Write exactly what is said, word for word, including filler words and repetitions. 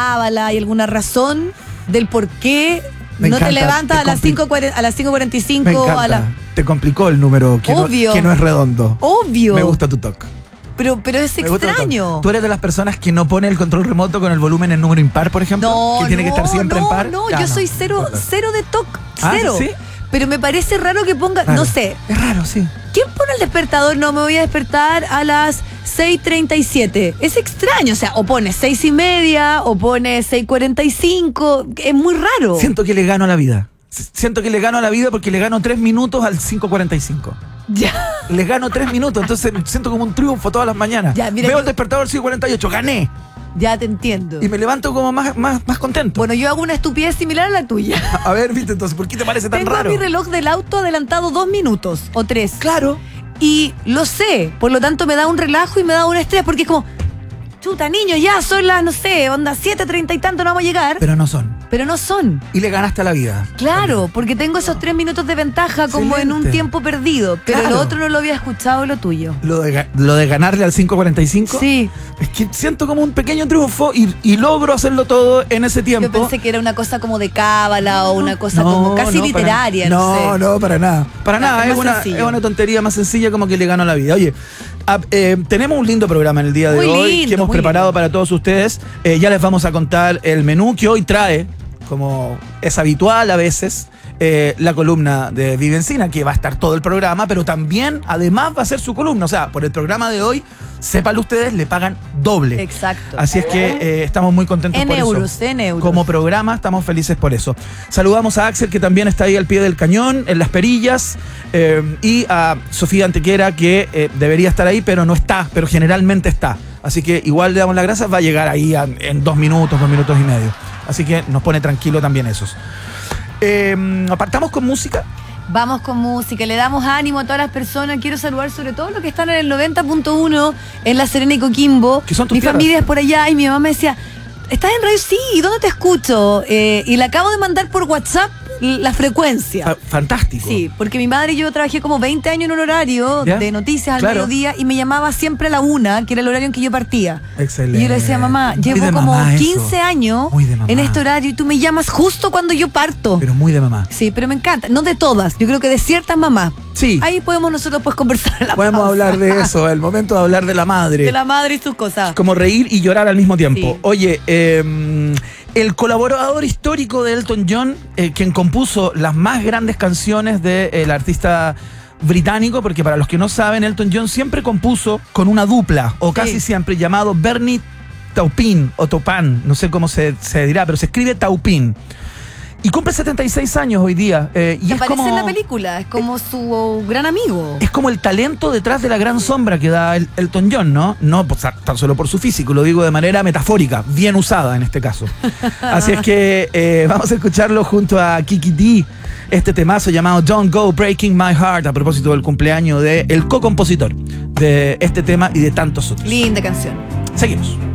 cábala, hay alguna razón del por qué Me no encanta, te levantas te a las compli- cinco cuarenta, a las cinco cuarenta y cinco? Me encanta. A la... Te complicó el número que no, Obvio. que no es redondo. Obvio. Me gusta tu toque. Pero, pero es Me gusta tu extraño. toque. ¿Tú eres de las personas que no pone el control remoto con el volumen en número impar, por ejemplo? No, que tiene no, que estar siempre no, en par. No, Ya, yo soy cero, no importa. cero de toc, Ah, cero. ¿sí? Pero me parece raro que ponga, Raro. no sé, Es raro, sí. ¿quién pone el despertador? No, me voy a despertar a las seis treinta y siete. Es extraño, o sea, o pone seis y media, o pone seis cuarenta y cinco. Es muy raro. Siento que le gano a la vida. S- Siento que le gano a la vida porque le gano tres minutos al cinco cuarenta y cinco. Ya. Le gano tres minutos, entonces siento como un triunfo todas las mañanas. Ya, mira Veo que- el despertador cinco cuarenta y ocho, gané. Ya te entiendo. Y me levanto como más, más, más contento. Bueno, yo hago una estupidez similar a la tuya. A ver, viste, entonces, ¿por qué te parece tan Tengo raro? mi reloj del auto adelantado dos minutos o tres. Claro. Y lo sé, por lo tanto me da un relajo y me da un estrés porque es como, chuta, niño, ya son las, no sé, onda siete treinta y tanto, no vamos a llegar. Pero, Pero no son. no son. Y le ganaste a la vida. Claro, porque tengo esos tres minutos de ventaja como en un Excelente. tiempo perdido. Pero Claro. lo otro no lo había escuchado, lo tuyo. Lo de, ga- lo de ganarle al cinco cuarenta y cinco. Sí, Es que siento como un pequeño triunfo y, y logro hacerlo todo en ese tiempo. yo pensé que era una cosa como de cábala o una cosa No, como casi no, para- literaria, no, no sé. No, para nada. Para Ah, nada, es es más una, sencillo. es una tontería más sencilla como que le gano a la vida. Oye, ah, eh, tenemos un lindo programa en el día de Muy hoy lindo, que hemos muy preparado lindo. para todos ustedes. Eh, ya les vamos a contar el menú que hoy trae, como es habitual a veces, eh, la columna de Vivencina, que va a estar todo el programa, pero también, además, va a ser su columna. O sea, por el programa de hoy, sépanlo ustedes, le pagan doble. Exacto. Así es que eh, estamos muy contentos En por euros, eso. en euros. Como programa estamos felices por eso. Saludamos a Axel, que también está ahí al pie del cañón, en las perillas, eh, y a Sofía Antequera, que eh, debería estar ahí, pero no está, pero generalmente está. Así que igual le damos las gracias, va a llegar ahí a- en dos minutos, dos minutos y medio. Así que nos pone tranquilo también esos. Eh, apartamos con música. Vamos con música, le damos ánimo a todas las personas. Quiero saludar sobre todo los que están en el noventa punto uno en La Serena y Coquimbo. Que son tus Mi tierras. familia es por allá y mi mamá me decía, ¿estás en radio? Sí, ¿y dónde te escucho? Eh, y le acabo de mandar por WhatsApp la frecuencia. Fa- Fantástico. Sí, porque mi madre y yo trabajé como veinte años en un horario ¿Ya? de noticias al Claro. mediodía y me llamaba siempre a la una, que era el horario en que yo partía. Excelente. Y yo le decía, mamá, Muy llevo de como mamá eso. quince años Muy de mamá. en este horario y tú me llamas justo cuando yo parto. Pero muy de mamá. Sí, pero me encanta. No de todas, yo creo que de ciertas mamás. Sí. Ahí podemos nosotros pues conversar en la Podemos pausa. hablar de eso, el momento de hablar de la madre. De la madre y sus cosas. Como reír y llorar al mismo tiempo. Sí. Oye, eh, el colaborador histórico de Elton John, eh, quien compuso las más grandes canciones del artista británico, porque para los que no saben, Elton John siempre compuso con una dupla, o Sí. casi siempre, llamado Bernie Taupin, o Taupin, no sé cómo se, se dirá, pero se escribe Taupin. Y cumple setenta y seis años hoy día. eh, y Y es aparece como, en la película, es como su gran amigo. es como el talento detrás de la gran sombra que da el- Elton John, ¿no? No pues, tan solo por su físico, lo digo de manera metafórica, bien usada en este caso. Así es que eh, vamos a escucharlo junto a Kiki D, este temazo llamado Don't Go Breaking My Heart, a propósito del cumpleaños del co-compositor de este tema y de tantos otros. Linda canción. Seguimos.